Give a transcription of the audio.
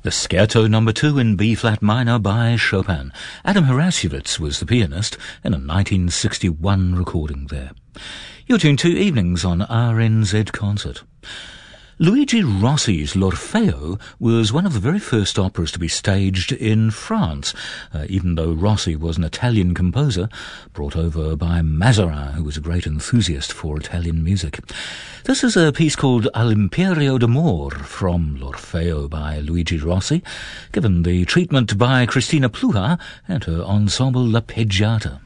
The Scherzo No. 2 in B-flat minor by Chopin. Adam Harasiewicz was the pianist in a 1961 recording there. You're tuned to Evenings on RNZ Concert. Luigi Rossi's L'Orfeo was one of the very first operas to be staged in France, even though Rossi was an Italian composer brought over by Mazarin, who was a great enthusiast for Italian music. This is a piece called All'Imperio d'Amor from L'Orfeo by Luigi Rossi, given the treatment by Cristina Pluhar and her ensemble La Peggiata.